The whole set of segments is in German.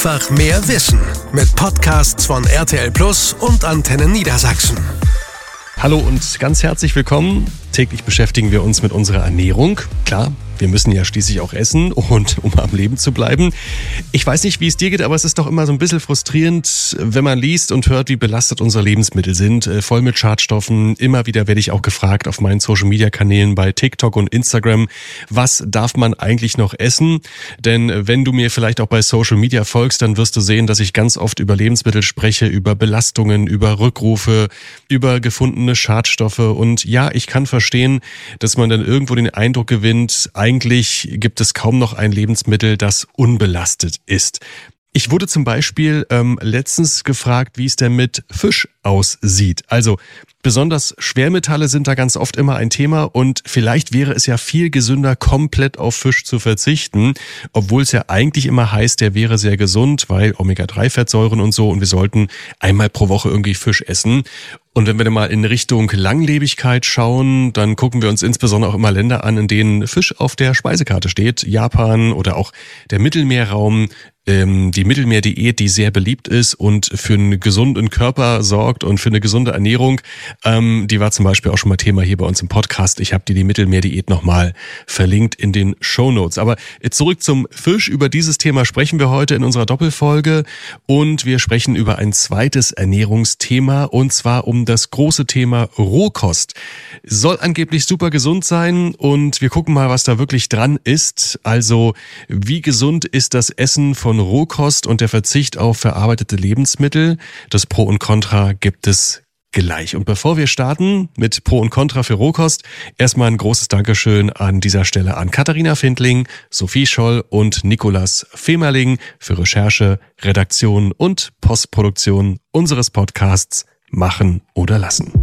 Einfach mehr Wissen mit Podcasts von RTL Plus und Antenne Niedersachsen. Hallo und ganz herzlich willkommen. Täglich beschäftigen wir uns mit unserer Ernährung. Klar, wir müssen ja schließlich auch essen und um am Leben zu bleiben. Ich weiß nicht, wie es dir geht, aber es ist doch immer so ein bisschen frustrierend, wenn man liest und hört, wie belastet unsere Lebensmittel sind. Voll mit Schadstoffen. Immer wieder werde ich auch gefragt auf meinen Social-Media-Kanälen bei TikTok und Instagram, was darf man eigentlich noch essen? Denn wenn du mir vielleicht auch bei Social Media folgst, dann wirst du sehen, dass ich ganz oft über Lebensmittel spreche, über Belastungen, über Rückrufe, über gefundene Schadstoffe. Und ja, ich kann verstehen, dass man dann irgendwo den Eindruck gewinnt, eigentlich gibt es kaum noch ein Lebensmittel, das unbelastet ist. Ich wurde zum Beispiel letztens gefragt, wie es denn mit Fisch aussieht. Also besonders Schwermetalle sind da ganz oft immer ein Thema und vielleicht wäre es ja viel gesünder, komplett auf Fisch zu verzichten, obwohl es ja eigentlich immer heißt, der wäre sehr gesund, weil Omega-3-Fettsäuren und so und wir sollten einmal pro Woche irgendwie Fisch essen. Und wenn wir dann mal in Richtung Langlebigkeit schauen, dann gucken wir uns insbesondere auch immer Länder an, in denen Fisch auf der Speisekarte steht. Japan oder auch der Mittelmeerraum, die Mittelmeerdiät, die sehr beliebt ist und für einen gesunden Körper sorgt und für eine gesunde Ernährung. Die war zum Beispiel auch schon mal Thema hier bei uns im Podcast. Ich habe dir die Mittelmeerdiät nochmal verlinkt in den Shownotes. Aber zurück zum Fisch. Über dieses Thema sprechen wir heute in unserer Doppelfolge und wir sprechen über ein zweites Ernährungsthema und zwar um das große Thema Rohkost. Soll angeblich super gesund sein und wir gucken mal, was da wirklich dran ist. Also wie gesund ist das Essen von Rohkost und der Verzicht auf verarbeitete Lebensmittel? Das Pro und Contra gibt es gleich. Und bevor wir starten mit Pro und Contra für Rohkost, erstmal ein großes Dankeschön an dieser Stelle an Katharina Findling, Sophie Scholl und Nikolas Femerling für Recherche, Redaktion und Postproduktion unseres Podcasts Machen oder Lassen.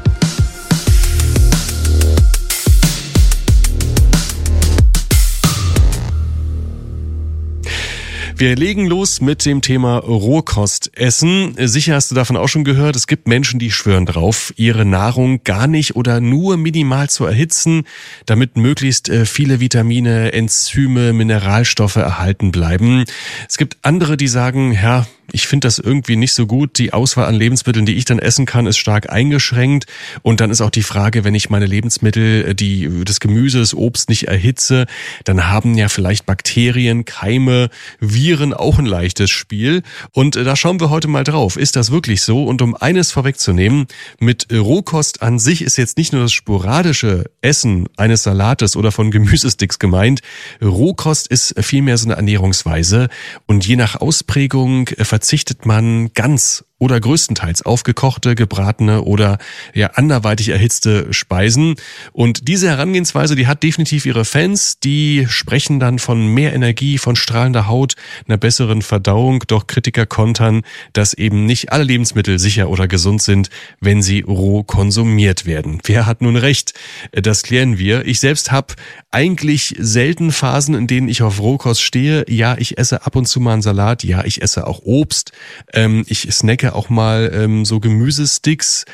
Wir legen los mit dem Thema Rohkostessen. Sicher hast du davon auch schon gehört, es gibt Menschen, die schwören drauf, ihre Nahrung gar nicht oder nur minimal zu erhitzen, damit möglichst viele Vitamine, Enzyme, Mineralstoffe erhalten bleiben. Es gibt andere, die sagen, ja, ich finde das irgendwie nicht so gut. Die Auswahl an Lebensmitteln, die ich dann essen kann, ist stark eingeschränkt. Und dann ist auch die Frage, wenn ich meine Lebensmittel, das Gemüse, das Obst nicht erhitze, dann haben ja vielleicht Bakterien, Keime, Viren auch ein leichtes Spiel. Und da schauen wir heute mal drauf. Ist das wirklich so? Und um eines vorwegzunehmen, mit Rohkost an sich ist jetzt nicht nur das sporadische Essen eines Salates oder von Gemüsesticks gemeint. Rohkost ist vielmehr so eine Ernährungsweise. Und je nach Ausprägung verzichtet man ganz oder größtenteils auf gekochte, gebratene oder ja anderweitig erhitzte Speisen. Und diese Herangehensweise, die hat definitiv ihre Fans, die sprechen dann von mehr Energie, von strahlender Haut, einer besseren Verdauung. Doch Kritiker kontern, dass eben nicht alle Lebensmittel sicher oder gesund sind, wenn sie roh konsumiert werden. Wer hat nun recht? Das klären wir. Ich selbst habe eigentlich selten Phasen, in denen ich auf Rohkost stehe. Ja, ich esse ab und zu mal einen Salat. Ja, ich esse auch Obst. Ich snacke auch mal so Gemüsesticks,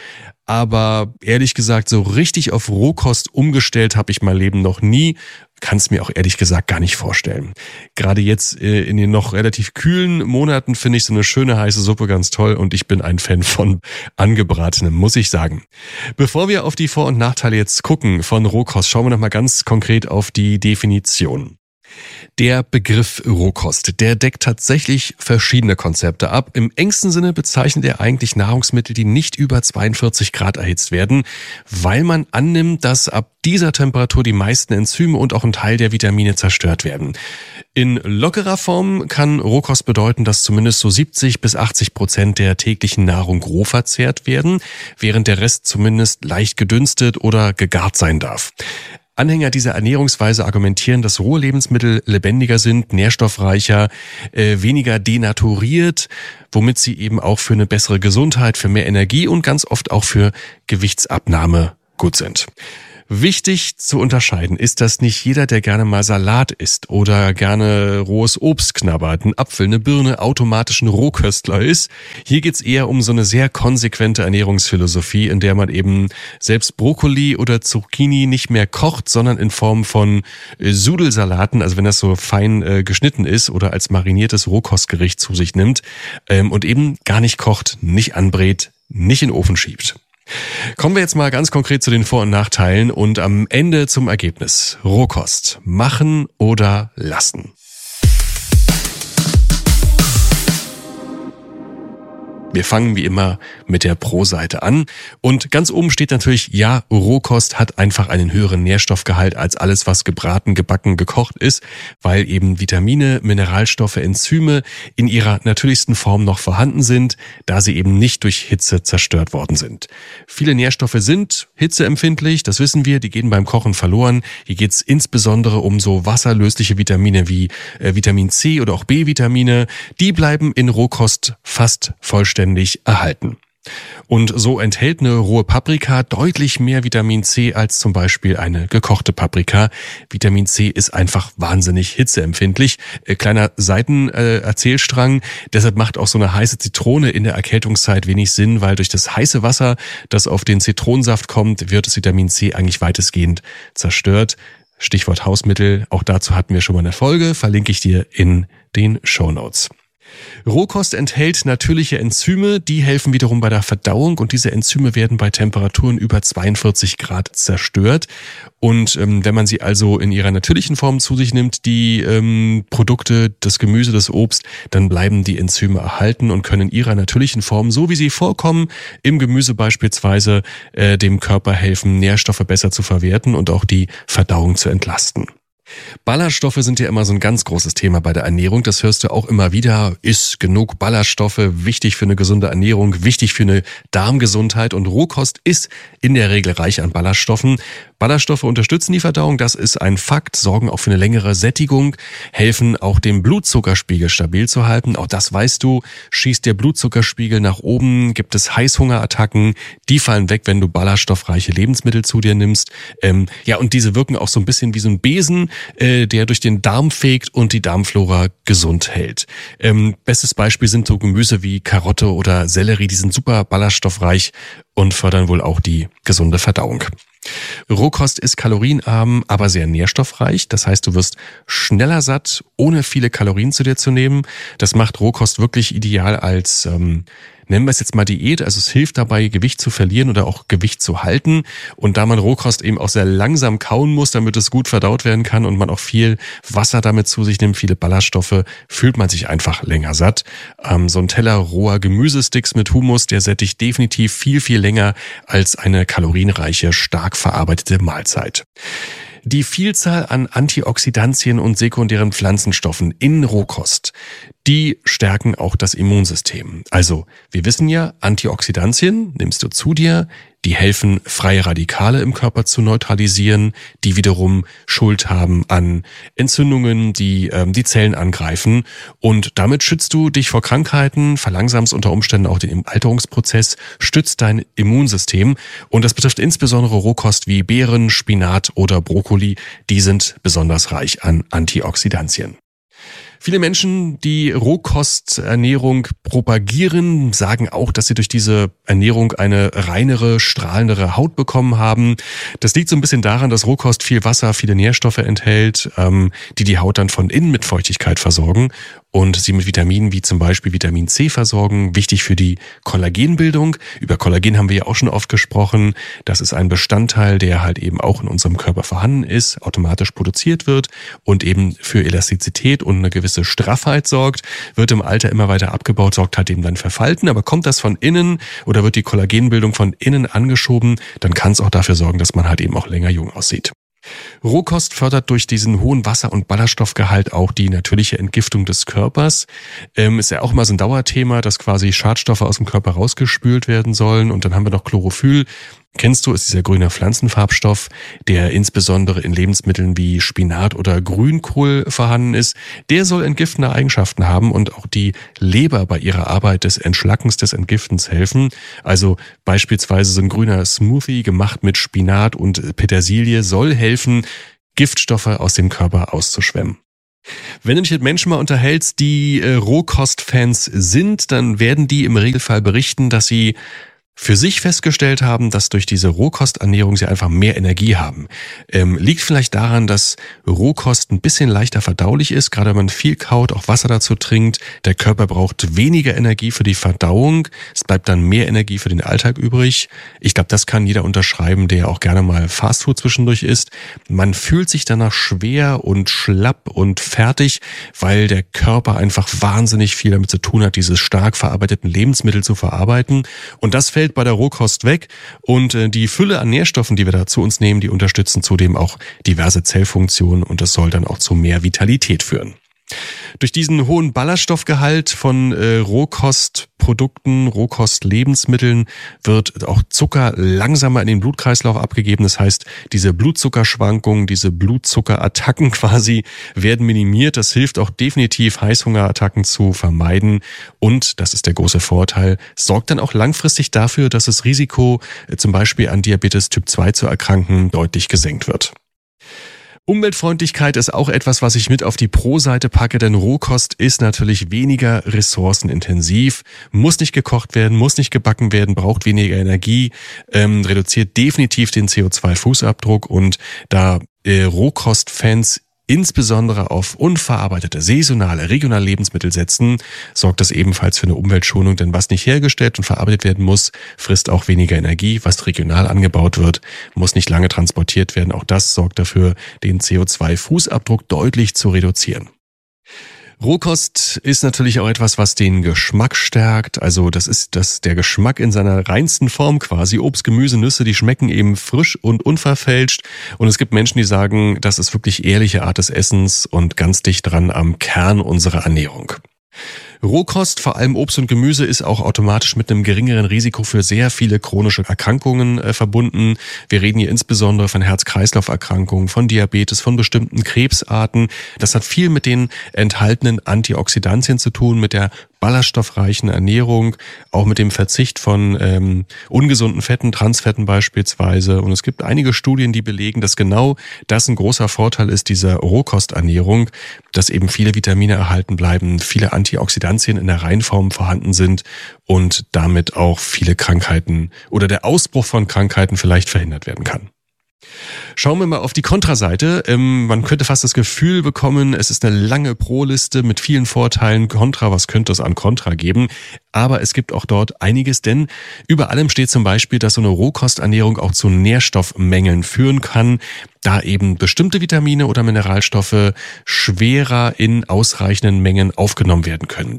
aber ehrlich gesagt, so richtig auf Rohkost umgestellt habe ich mein Leben noch nie. Kann es mir auch ehrlich gesagt gar nicht vorstellen. Gerade jetzt in den noch relativ kühlen Monaten finde ich so eine schöne heiße Suppe ganz toll und ich bin ein Fan von angebratenem, muss ich sagen. Bevor wir auf die Vor- und Nachteile jetzt gucken von Rohkost, schauen wir nochmal ganz konkret auf die Definition. Der Begriff Rohkost, der deckt tatsächlich verschiedene Konzepte ab. Im engsten Sinne bezeichnet er eigentlich Nahrungsmittel, die nicht über 42 Grad erhitzt werden, weil man annimmt, dass ab dieser Temperatur die meisten Enzyme und auch ein Teil der Vitamine zerstört werden. In lockerer Form kann Rohkost bedeuten, dass zumindest so 70-80% der täglichen Nahrung roh verzehrt werden, während der Rest zumindest leicht gedünstet oder gegart sein darf. Anhänger dieser Ernährungsweise argumentieren, dass rohe Lebensmittel lebendiger sind, nährstoffreicher, weniger denaturiert, womit sie eben auch für eine bessere Gesundheit, für mehr Energie und ganz oft auch für Gewichtsabnahme gut sind. Wichtig zu unterscheiden ist, dass nicht jeder, der gerne mal Salat isst oder gerne rohes Obst knabbert, einen Apfel, eine Birne, automatisch ein Rohköstler ist. Hier geht's eher um so eine sehr konsequente Ernährungsphilosophie, in der man eben selbst Brokkoli oder Zucchini nicht mehr kocht, sondern in Form von Sudelsalaten, also wenn das so fein geschnitten ist oder als mariniertes Rohkostgericht zu sich nimmt und eben gar nicht kocht, nicht anbrät, nicht in den Ofen schiebt. Kommen wir jetzt mal ganz konkret zu den Vor- und Nachteilen und am Ende zum Ergebnis. Rohkost. Machen oder lassen? Wir fangen wie immer mit der Pro-Seite an. Und ganz oben steht natürlich, ja, Rohkost hat einfach einen höheren Nährstoffgehalt als alles, was gebraten, gebacken, gekocht ist, weil eben Vitamine, Mineralstoffe, Enzyme in ihrer natürlichsten Form noch vorhanden sind, da sie eben nicht durch Hitze zerstört worden sind. Viele Nährstoffe sind hitzeempfindlich, das wissen wir, die gehen beim Kochen verloren. Hier geht es insbesondere um so wasserlösliche Vitamine wie Vitamin C oder auch B-Vitamine. Die bleiben in Rohkost fast vollständig erhalten. Und so enthält eine rohe Paprika deutlich mehr Vitamin C als zum Beispiel eine gekochte Paprika. Vitamin C ist einfach wahnsinnig hitzeempfindlich. Kleiner Seitenerzählstrang. Deshalb macht auch so eine heiße Zitrone in der Erkältungszeit wenig Sinn, weil durch das heiße Wasser, das auf den Zitronensaft kommt, wird das Vitamin C eigentlich weitestgehend zerstört. Stichwort Hausmittel. Auch dazu hatten wir schon mal eine Folge. Verlinke ich dir in den Shownotes. Rohkost enthält natürliche Enzyme, die helfen wiederum bei der Verdauung und diese Enzyme werden bei Temperaturen über 42 Grad zerstört. Und wenn man sie also in ihrer natürlichen Form zu sich nimmt, die Produkte, das Gemüse, das Obst, dann bleiben die Enzyme erhalten und können in ihrer natürlichen Form, so wie sie vorkommen, im Gemüse beispielsweise, dem Körper helfen, Nährstoffe besser zu verwerten und auch die Verdauung zu entlasten. Ballaststoffe sind ja immer so ein ganz großes Thema bei der Ernährung. Das hörst du auch immer wieder. Ist genug Ballaststoffe, wichtig für eine gesunde Ernährung, wichtig für eine Darmgesundheit. Und Rohkost ist in der Regel reich an Ballaststoffen. Ballaststoffe unterstützen die Verdauung, das ist ein Fakt, sorgen auch für eine längere Sättigung, helfen auch den Blutzuckerspiegel stabil zu halten. Auch das weißt du, schießt der Blutzuckerspiegel nach oben, gibt es Heißhungerattacken, die fallen weg, wenn du ballaststoffreiche Lebensmittel zu dir nimmst. Und diese wirken auch so ein bisschen wie so ein Besen, der durch den Darm fegt und die Darmflora gesund hält. Bestes Beispiel sind so Gemüse wie Karotte oder Sellerie, die sind super ballaststoffreich und fördern wohl auch die gesunde Verdauung. Rohkost ist kalorienarm, aber sehr nährstoffreich. Das heißt, du wirst schneller satt, ohne viele Kalorien zu dir zu nehmen. Das macht Rohkost wirklich ideal als, nennen wir es jetzt mal Diät. Also es hilft dabei, Gewicht zu verlieren oder auch Gewicht zu halten. Und da man Rohkost eben auch sehr langsam kauen muss, damit es gut verdaut werden kann und man auch viel Wasser damit zu sich nimmt, viele Ballaststoffe, fühlt man sich einfach länger satt. So ein Teller roher Gemüsesticks mit Hummus, der sättigt definitiv viel, viel länger als eine kalorienreiche, stark verarbeitete Mahlzeit. Die Vielzahl an Antioxidantien und sekundären Pflanzenstoffen in Rohkost, die stärken auch das Immunsystem. Also, wir wissen ja, Antioxidantien nimmst du zu dir, die helfen, freie Radikale im Körper zu neutralisieren, die wiederum Schuld haben an Entzündungen, die die Zellen angreifen. Und damit schützt du dich vor Krankheiten, verlangsamst unter Umständen auch den Alterungsprozess, stützt dein Immunsystem. Und das betrifft insbesondere Rohkost wie Beeren, Spinat oder Brokkoli. Die sind besonders reich an Antioxidantien. Viele Menschen, die Rohkosternährung propagieren, sagen auch, dass sie durch diese Ernährung eine reinere, strahlendere Haut bekommen haben. Das liegt so ein bisschen daran, dass Rohkost viel Wasser, viele Nährstoffe enthält, die die Haut dann von innen mit Feuchtigkeit versorgen und sie mit Vitaminen wie zum Beispiel Vitamin C versorgen, wichtig für die Kollagenbildung. Über Kollagen haben wir ja auch schon oft gesprochen. Das ist ein Bestandteil, der halt eben auch in unserem Körper vorhanden ist, automatisch produziert wird und eben für Elastizität und eine gewisse Straffheit sorgt, wird im Alter immer weiter abgebaut, sorgt halt eben dann für Falten, aber kommt das von innen oder wird die Kollagenbildung von innen angeschoben, dann kann es auch dafür sorgen, dass man halt eben auch länger jung aussieht. Rohkost fördert durch diesen hohen Wasser- und Ballaststoffgehalt auch die natürliche Entgiftung des Körpers. Ist ja auch mal so ein Dauerthema, dass quasi Schadstoffe aus dem Körper rausgespült werden sollen. Und dann haben wir noch Chlorophyll. Kennst du, ist dieser grüne Pflanzenfarbstoff, der insbesondere in Lebensmitteln wie Spinat oder Grünkohl vorhanden ist. Der soll entgiftende Eigenschaften haben und auch die Leber bei ihrer Arbeit des Entschlackens, des Entgiftens helfen. Also beispielsweise so ein grüner Smoothie gemacht mit Spinat und Petersilie soll helfen, Giftstoffe aus dem Körper auszuschwemmen. Wenn du dich mit Menschen mal unterhältst, die Rohkostfans sind, dann werden die im Regelfall berichten, dass sie für sich festgestellt haben, dass durch diese Rohkosternährung sie einfach mehr Energie haben. Liegt vielleicht daran, dass Rohkost ein bisschen leichter verdaulich ist, gerade wenn man viel kaut, auch Wasser dazu trinkt. Der Körper braucht weniger Energie für die Verdauung. Es bleibt dann mehr Energie für den Alltag übrig. Ich glaube, das kann jeder unterschreiben, der auch gerne mal Fastfood zwischendurch isst. Man fühlt sich danach schwer und schlapp und fertig, weil der Körper einfach wahnsinnig viel damit zu tun hat, diese stark verarbeiteten Lebensmittel zu verarbeiten. Und das fällt bei der Rohkost weg und die Fülle an Nährstoffen, die wir da zu uns nehmen, die unterstützen zudem auch diverse Zellfunktionen und das soll dann auch zu mehr Vitalität führen. Durch diesen hohen Ballaststoffgehalt von Rohkostprodukten, Rohkostlebensmitteln wird auch Zucker langsamer in den Blutkreislauf abgegeben. Das heißt, diese Blutzuckerschwankungen, diese Blutzuckerattacken quasi werden minimiert. Das hilft auch definitiv, Heißhungerattacken zu vermeiden. Und, das ist der große Vorteil, sorgt dann auch langfristig dafür, dass das Risiko, zum Beispiel an Diabetes Typ 2 zu erkranken, deutlich gesenkt wird. Umweltfreundlichkeit ist auch etwas, was ich mit auf die Pro-Seite packe, denn Rohkost ist natürlich weniger ressourcenintensiv, muss nicht gekocht werden, muss nicht gebacken werden, braucht weniger Energie, reduziert definitiv den CO2-Fußabdruck und da Rohkostfans insbesondere auf unverarbeitete, saisonale, regionale Lebensmittel setzen, sorgt das ebenfalls für eine Umweltschonung, denn was nicht hergestellt und verarbeitet werden muss, frisst auch weniger Energie. Was regional angebaut wird, muss nicht lange transportiert werden. Auch das sorgt dafür, den CO2-Fußabdruck deutlich zu reduzieren. Rohkost ist natürlich auch etwas, was den Geschmack stärkt. Also das ist der Geschmack in seiner reinsten Form quasi. Obst, Gemüse, Nüsse, die schmecken eben frisch und unverfälscht. Und es gibt Menschen, die sagen, das ist wirklich ehrliche Art des Essens und ganz dicht dran am Kern unserer Ernährung. Rohkost, vor allem Obst und Gemüse, ist auch automatisch mit einem geringeren Risiko für sehr viele chronische Erkrankungen verbunden. Wir reden hier insbesondere von Herz-Kreislauf-Erkrankungen, von Diabetes, von bestimmten Krebsarten. Das hat viel mit den enthaltenen Antioxidantien zu tun, mit der ballaststoffreichen Ernährung, auch mit dem Verzicht von ungesunden Fetten, Transfetten beispielsweise. Und es gibt einige Studien, die belegen, dass genau das ein großer Vorteil ist dieser Rohkosternährung, dass eben viele Vitamine erhalten bleiben, viele Antioxidantien in der Reinform vorhanden sind und damit auch viele Krankheiten oder der Ausbruch von Krankheiten vielleicht verhindert werden kann. Schauen wir mal auf die Kontraseite. Man könnte fast das Gefühl bekommen, es ist eine lange Pro-Liste mit vielen Vorteilen. Kontra, was könnte es an Kontra geben? Aber es gibt auch dort einiges, denn über allem steht zum Beispiel, dass so eine Rohkosternährung auch zu Nährstoffmängeln führen kann, da eben bestimmte Vitamine oder Mineralstoffe schwerer in ausreichenden Mengen aufgenommen werden können.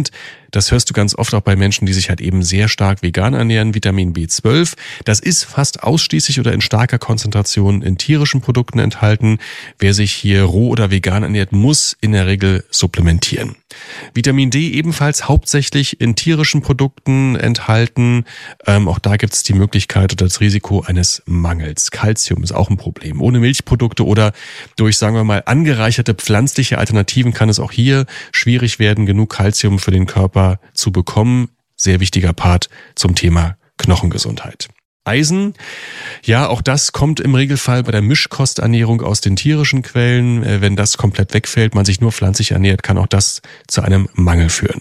Das hörst du ganz oft auch bei Menschen, die sich halt eben sehr stark vegan ernähren, Vitamin B12. Das ist fast ausschließlich oder in starker Konzentration in tierischen Produkten enthalten. Wer sich hier roh oder vegan ernährt, muss in der Regel supplementieren. Vitamin D ebenfalls hauptsächlich in tierischen Produkten enthalten. Auch da gibt es die Möglichkeit oder das Risiko eines Mangels. Calcium ist auch ein Problem. Ohne Milchprodukte oder durch, sagen wir mal, angereicherte pflanzliche Alternativen kann es auch hier schwierig werden, genug Calcium für den Körper zu bekommen. Sehr wichtiger Part zum Thema Knochengesundheit. Eisen, ja, auch das kommt im Regelfall bei der Mischkosternährung aus den tierischen Quellen. Wenn das komplett wegfällt, man sich nur pflanzlich ernährt, kann auch das zu einem Mangel führen.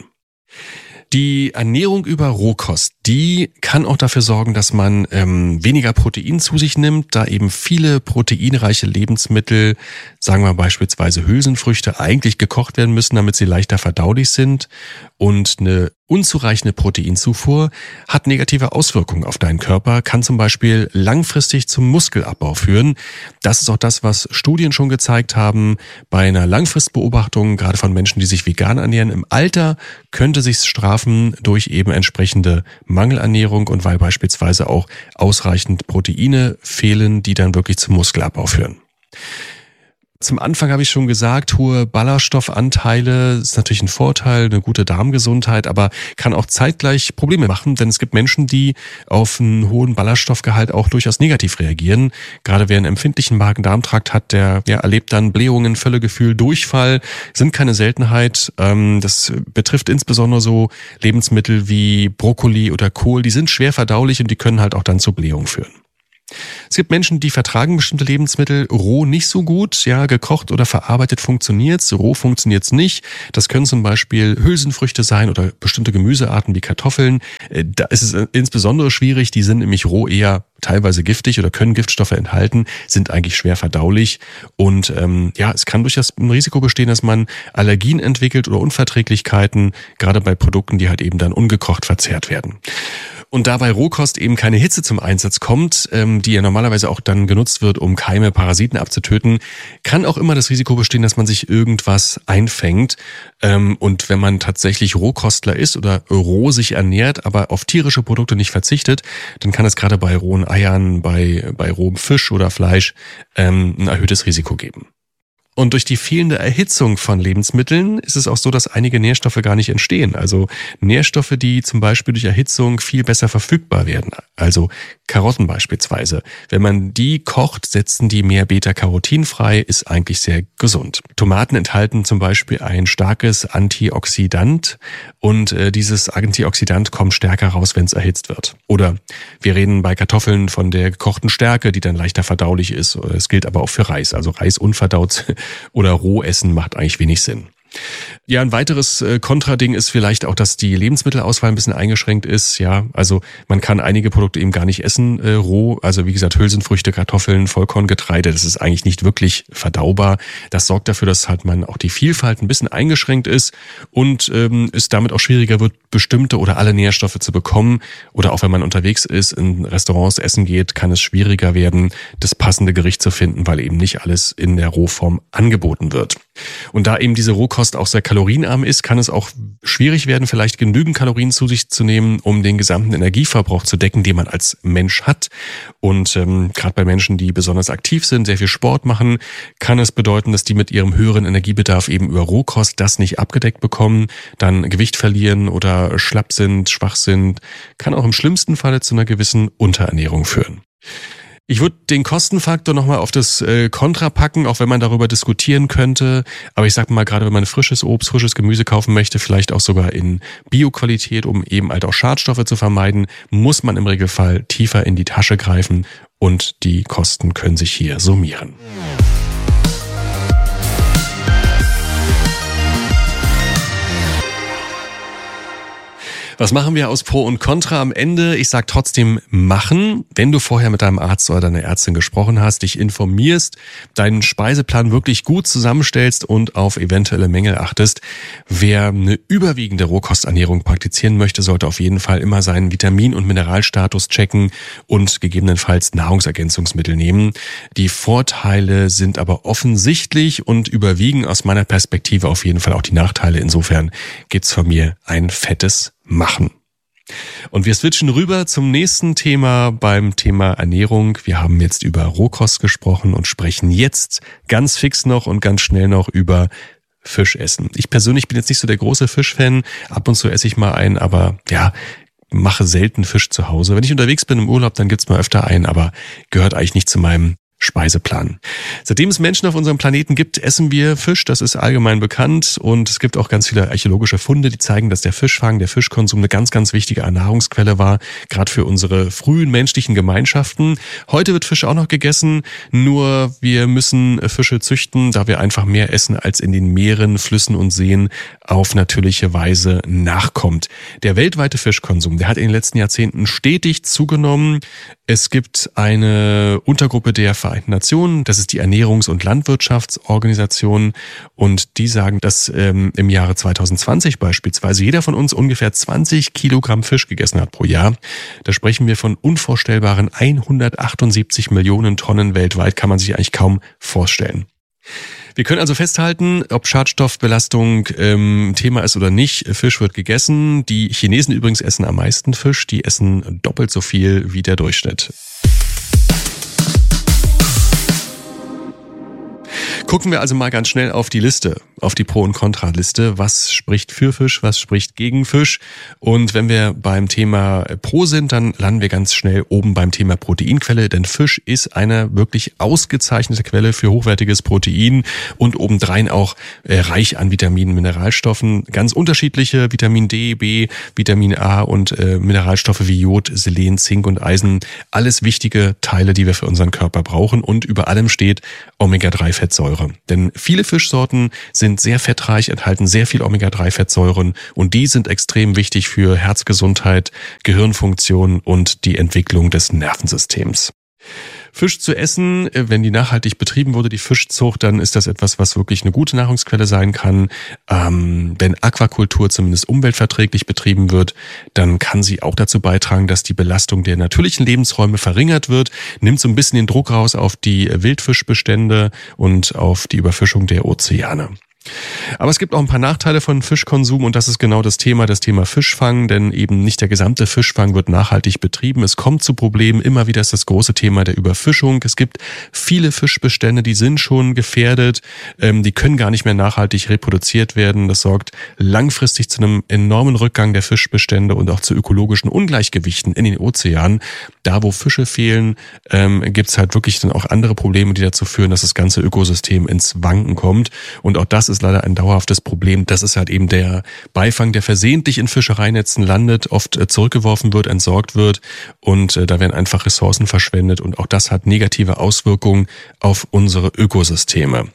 Die Ernährung über Rohkost, die kann auch dafür sorgen, dass man weniger Protein zu sich nimmt, da eben viele proteinreiche Lebensmittel, sagen wir beispielsweise Hülsenfrüchte, eigentlich gekocht werden müssen, damit sie leichter verdaulich sind. Und eine unzureichende Proteinzufuhr hat negative Auswirkungen auf deinen Körper, kann zum Beispiel langfristig zum Muskelabbau führen. Das ist auch das, was Studien schon gezeigt haben. Bei einer Langfristbeobachtung, gerade von Menschen, die sich vegan ernähren, im Alter könnte sich's strafen durch eben entsprechende Mangelernährung und weil beispielsweise auch ausreichend Proteine fehlen, die dann wirklich zum Muskelabbau führen. Zum Anfang habe ich schon gesagt, hohe Ballaststoffanteile ist natürlich ein Vorteil, eine gute Darmgesundheit, aber kann auch zeitgleich Probleme machen, denn es gibt Menschen, die auf einen hohen Ballaststoffgehalt auch durchaus negativ reagieren. Gerade wer einen empfindlichen Magen-Darm-Trakt hat, der erlebt dann Blähungen, Völlegefühl, Durchfall, sind keine Seltenheit. Das betrifft insbesondere so Lebensmittel wie Brokkoli oder Kohl, die sind schwer verdaulich und die können halt auch dann zu Blähungen führen. Es gibt Menschen, die vertragen bestimmte Lebensmittel roh nicht so gut. Ja, gekocht oder verarbeitet funktioniert's, roh funktioniert's nicht. Das können zum Beispiel Hülsenfrüchte sein oder bestimmte Gemüsearten wie Kartoffeln. Da ist es insbesondere schwierig. Die sind nämlich roh eher teilweise giftig oder können Giftstoffe enthalten, sind eigentlich schwer verdaulich. Und es kann durchaus ein Risiko bestehen, dass man Allergien entwickelt oder Unverträglichkeiten, gerade bei Produkten, die halt eben dann ungekocht verzehrt werden. Und da bei Rohkost eben keine Hitze zum Einsatz kommt, die ja normalerweise auch dann genutzt wird, um Keime, Parasiten abzutöten, kann auch immer das Risiko bestehen, dass man sich irgendwas einfängt. Und wenn man tatsächlich Rohkostler ist oder roh sich ernährt, aber auf tierische Produkte nicht verzichtet, dann kann es gerade bei rohen Eiern, bei rohem Fisch oder Fleisch ein erhöhtes Risiko geben. Und durch die fehlende Erhitzung von Lebensmitteln ist es auch so, dass einige Nährstoffe gar nicht entstehen. Also Nährstoffe, die zum Beispiel durch Erhitzung viel besser verfügbar werden. Also Karotten beispielsweise. Wenn man die kocht, setzen die mehr Beta-Carotin frei, ist eigentlich sehr gesund. Tomaten enthalten zum Beispiel ein starkes Antioxidant und dieses Antioxidant kommt stärker raus, wenn es erhitzt wird. Oder wir reden bei Kartoffeln von der gekochten Stärke, die dann leichter verdaulich ist. Es gilt aber auch für Reis. Also Reis unverdaut oder roh essen macht eigentlich wenig Sinn. Ja, ein weiteres Kontrading ist vielleicht auch, dass die Lebensmittelauswahl ein bisschen eingeschränkt ist. Ja, also man kann einige Produkte eben gar nicht essen roh. Also wie gesagt, Hülsenfrüchte, Kartoffeln, Vollkorngetreide, das ist eigentlich nicht wirklich verdaubar. Das sorgt dafür, dass halt man auch die Vielfalt ein bisschen eingeschränkt ist und es damit auch schwieriger wird, bestimmte oder alle Nährstoffe zu bekommen. Oder auch wenn man unterwegs ist, in Restaurants essen geht, kann es schwieriger werden, das passende Gericht zu finden, weil eben nicht alles in der Rohform angeboten wird. Und da eben diese Rohkost auch sehr kalorienarm ist, kann es auch schwierig werden, vielleicht genügend Kalorien zu sich zu nehmen, um den gesamten Energieverbrauch zu decken, den man als Mensch hat. Und gerade bei Menschen, die besonders aktiv sind, sehr viel Sport machen, kann es bedeuten, dass die mit ihrem höheren Energiebedarf eben über Rohkost das nicht abgedeckt bekommen, dann Gewicht verlieren oder schlapp sind, schwach sind, kann auch im schlimmsten Falle zu einer gewissen Unterernährung führen. Ich würde den Kostenfaktor nochmal auf das Kontra packen, auch wenn man darüber diskutieren könnte. Aber ich sag mal, gerade wenn man frisches Obst, frisches Gemüse kaufen möchte, vielleicht auch sogar in Bio-Qualität, um eben halt auch Schadstoffe zu vermeiden, muss man im Regelfall tiefer in die Tasche greifen und die Kosten können sich hier summieren. Was machen wir aus Pro und Contra am Ende? Ich sag trotzdem machen, wenn du vorher mit deinem Arzt oder deiner Ärztin gesprochen hast, dich informierst, deinen Speiseplan wirklich gut zusammenstellst und auf eventuelle Mängel achtest. Wer eine überwiegende Rohkosternährung praktizieren möchte, sollte auf jeden Fall immer seinen Vitamin- und Mineralstatus checken und gegebenenfalls Nahrungsergänzungsmittel nehmen. Die Vorteile sind aber offensichtlich und überwiegen aus meiner Perspektive auf jeden Fall auch die Nachteile. Insofern gibt's von mir ein fettes Machen. Und wir switchen rüber zum nächsten Thema beim Thema Ernährung. Wir haben jetzt über Rohkost gesprochen und sprechen jetzt ganz fix noch und ganz schnell noch über Fisch essen. Ich persönlich bin jetzt nicht so der große Fischfan. Ab und zu esse ich mal einen, aber ja, mache selten Fisch zu Hause. Wenn ich unterwegs bin im Urlaub, dann gibt's mal öfter einen, aber gehört eigentlich nicht zu meinem Speiseplan. Seitdem es Menschen auf unserem Planeten gibt, essen wir Fisch, das ist allgemein bekannt und es gibt auch ganz viele archäologische Funde, die zeigen, dass der Fischfang, der Fischkonsum eine ganz, ganz wichtige Nahrungsquelle war, gerade für unsere frühen menschlichen Gemeinschaften. Heute wird Fisch auch noch gegessen, nur wir müssen Fische züchten, da wir einfach mehr essen, als in den Meeren, Flüssen und Seen auf natürliche Weise nachkommt. Der weltweite Fischkonsum, der hat in den letzten Jahrzehnten stetig zugenommen. Es gibt eine Untergruppe der Vereinten Nationen, das ist die Ernährungs- und Landwirtschaftsorganisation und die sagen, dass im Jahre 2020 beispielsweise jeder von uns ungefähr 20 Kilogramm Fisch gegessen hat pro Jahr. Da sprechen wir von unvorstellbaren 178 Millionen Tonnen weltweit, kann man sich eigentlich kaum vorstellen. Wir können also festhalten, ob Schadstoffbelastung Thema ist oder nicht. Fisch wird gegessen. Die Chinesen übrigens essen am meisten Fisch. Die essen doppelt so viel wie der Durchschnitt. Gucken wir also mal ganz schnell auf die Liste, auf die Pro- und Kontra-Liste. Was spricht für Fisch, was spricht gegen Fisch? Und wenn wir beim Thema Pro sind, dann landen wir ganz schnell oben beim Thema Proteinquelle, denn Fisch ist eine wirklich ausgezeichnete Quelle für hochwertiges Protein und obendrein auch reich an Vitaminen, Mineralstoffen. Ganz unterschiedliche Vitamin D, B, Vitamin A und Mineralstoffe wie Jod, Selen, Zink und Eisen. Alles wichtige Teile, die wir für unseren Körper brauchen. Und über allem steht Omega-3-Fettsäure. Denn viele Fischsorten sind sehr fettreich, enthalten sehr viel Omega-3-Fettsäuren und die sind extrem wichtig für Herzgesundheit, Gehirnfunktion und die Entwicklung des Nervensystems. Fisch zu essen, wenn die nachhaltig betrieben wurde, die Fischzucht, dann ist das etwas, was wirklich eine gute Nahrungsquelle sein kann. Wenn Aquakultur zumindest umweltverträglich betrieben wird, dann kann sie auch dazu beitragen, dass die Belastung der natürlichen Lebensräume verringert wird, nimmt so ein bisschen den Druck raus auf die Wildfischbestände und auf die Überfischung der Ozeane. Aber es gibt auch ein paar Nachteile von Fischkonsum und das ist genau das Thema Fischfang, denn eben nicht der gesamte Fischfang wird nachhaltig betrieben. Es kommt zu Problemen, immer wieder ist das große Thema der Überfischung. Es gibt viele Fischbestände, die sind schon gefährdet, die können gar nicht mehr nachhaltig reproduziert werden. Das sorgt langfristig zu einem enormen Rückgang der Fischbestände und auch zu ökologischen Ungleichgewichten in den Ozeanen. Da, wo Fische fehlen, gibt es halt wirklich dann auch andere Probleme, die dazu führen, dass das ganze Ökosystem ins Wanken kommt. Und auch das ist leider ein dauerhaftes Problem. Das ist halt eben der Beifang, der versehentlich in Fischereinetzen landet, oft zurückgeworfen wird, entsorgt wird und da werden einfach Ressourcen verschwendet und auch das hat negative Auswirkungen auf unsere Ökosysteme.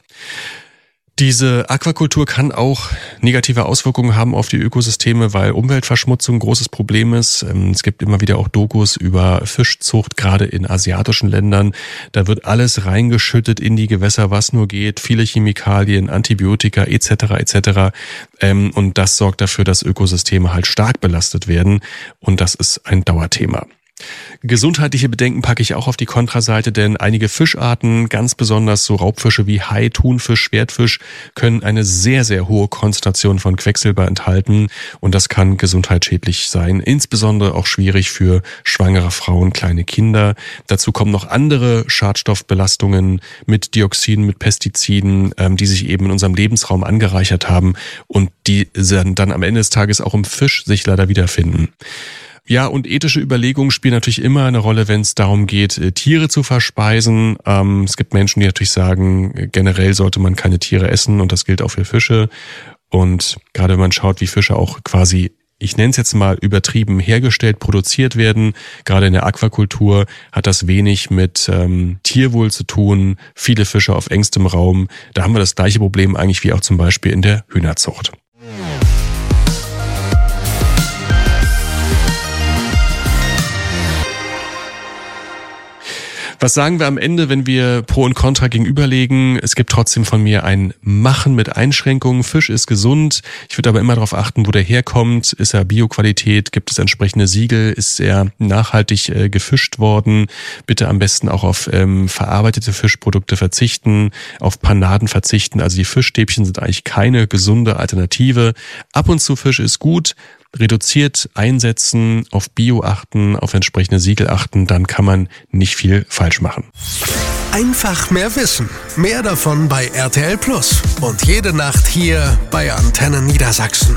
Diese Aquakultur kann auch negative Auswirkungen haben auf die Ökosysteme, weil Umweltverschmutzung ein großes Problem ist. Es gibt immer wieder auch Dokus über Fischzucht, gerade in asiatischen Ländern. Da wird alles reingeschüttet in die Gewässer, was nur geht. Viele Chemikalien, Antibiotika etc. etc. Und das sorgt dafür, dass Ökosysteme halt stark belastet werden. Und das ist ein Dauerthema. Gesundheitliche Bedenken packe ich auch auf die Kontraseite, denn einige Fischarten, ganz besonders so Raubfische wie Hai, Thunfisch, Schwertfisch, können eine sehr, sehr hohe Konzentration von Quecksilber enthalten und das kann gesundheitsschädlich sein, insbesondere auch schwierig für schwangere Frauen, kleine Kinder. Dazu kommen noch andere Schadstoffbelastungen mit Dioxinen, mit Pestiziden, die sich eben in unserem Lebensraum angereichert haben und die dann am Ende des Tages auch im Fisch sich leider wiederfinden. Ja, und ethische Überlegungen spielen natürlich immer eine Rolle, wenn es darum geht, Tiere zu verspeisen. Es gibt Menschen, die natürlich sagen, generell sollte man keine Tiere essen und das gilt auch für Fische. Und gerade wenn man schaut, wie Fische auch quasi, ich nenne es jetzt mal übertrieben, hergestellt, produziert werden, gerade in der Aquakultur hat das wenig mit Tierwohl zu tun. Viele Fische auf engstem Raum. Da haben wir das gleiche Problem eigentlich wie auch zum Beispiel in der Hühnerzucht. Was sagen wir am Ende, wenn wir Pro und Contra gegenüberlegen? Es gibt trotzdem von mir ein Machen mit Einschränkungen. Fisch ist gesund. Ich würde aber immer darauf achten, wo der herkommt. Ist er Bioqualität? Gibt es entsprechende Siegel? Ist er nachhaltig gefischt worden? Bitte am besten auch auf verarbeitete Fischprodukte verzichten, auf Panaden verzichten. Also die Fischstäbchen sind eigentlich keine gesunde Alternative. Ab und zu Fisch ist gut. Reduziert einsetzen, auf Bio achten, auf entsprechende Siegel achten, dann kann man nicht viel falsch machen. Einfach mehr wissen. Mehr davon bei RTL Plus. Und jede Nacht hier bei Antenne Niedersachsen.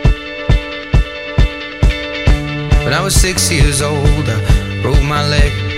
When I was 6 years old, I broke my leg.